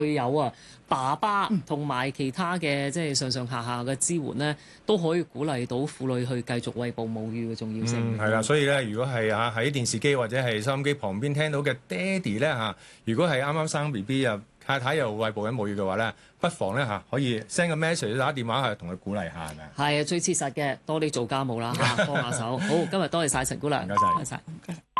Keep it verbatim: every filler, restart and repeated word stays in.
會有啊，爸爸同埋其他嘅即係上上下下嘅支援咧，都可以鼓勵到婦女去繼續餵哺母乳嘅重要性。 嗯，係啦，所以咧，如果係啊喺電視機或者係收音機旁邊聽到嘅爹哋咧嚇，如果係啱啱生 B B 啊，太太又餵哺緊母乳嘅話咧，不妨咧嚇可以 send 個 message 打電話去同佢鼓勵下，係咪啊？ 係啊，最切實嘅，多啲做家務啦嚇，幫下手。好，今日多謝晒陳姑娘， 唔該晒。 唔該晒。